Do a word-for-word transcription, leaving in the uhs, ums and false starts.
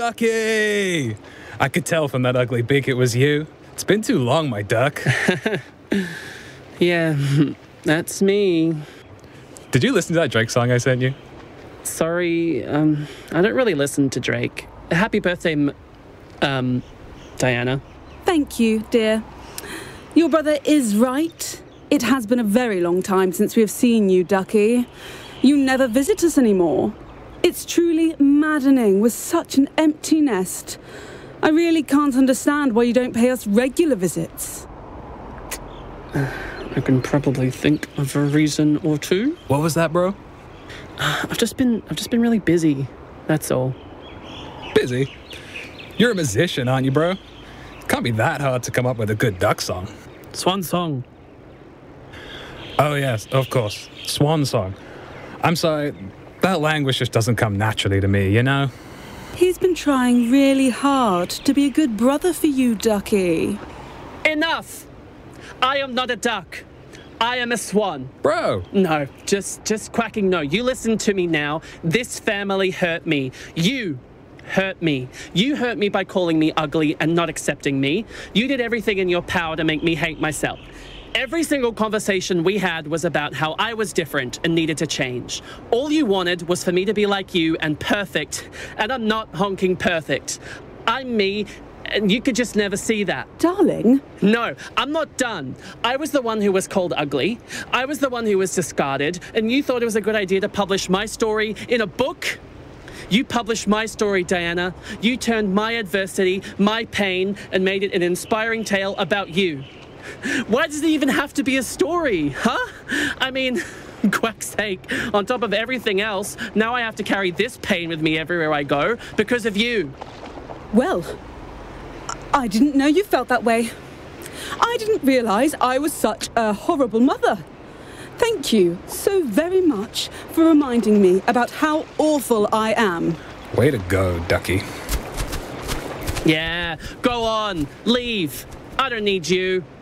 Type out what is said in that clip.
Ducky! I could tell from that ugly beak it was you. It's been too long, my duck. Yeah, that's me. Did you listen to that Drake song I sent you? Sorry, um, I don't really listen to Drake. Happy birthday, m- um, Diana. Thank you, dear. Your brother is right. It has been a very long time since we have seen you, Ducky. You never visit us anymore. It's truly maddening with such an empty nest. I really can't understand why you don't pay us regular visits. I can probably think of a reason or two. What was that, bro? I've just been, I've just been really busy. That's all. Busy? You're a musician, aren't you, bro? Can't be that hard to come up with a good duck song. Swan song. Oh, yes, of course. Swan song. I'm sorry, that language just doesn't come naturally to me, you know? He's been trying really hard to be a good brother for you, Ducky. Enough! I am not a duck. I am a swan. Bro! No, just, just quacking no. You listen to me now. This family hurt me. You hurt me. You hurt me by calling me ugly and not accepting me. You did everything in your power to make me hate myself. Every single conversation we had was about how I was different and needed to change. All you wanted was for me to be like you and perfect, and I'm not honking perfect. I'm me, and you could just never see that. Darling? No, I'm not done. I was the one who was called ugly. I was the one who was discarded, and you thought it was a good idea to publish my story in a book? You published my story, Diana. You turned my adversity, my pain, and made it an inspiring tale about you. Why does it even have to be a story, huh? I mean, quack's sake, on top of everything else, now I have to carry this pain with me everywhere I go because of you. Well, I didn't know you felt that way. I didn't realise I was such a horrible mother. Thank you so very much for reminding me about how awful I am. Way to go, Ducky. Yeah, go on, leave. I don't need you.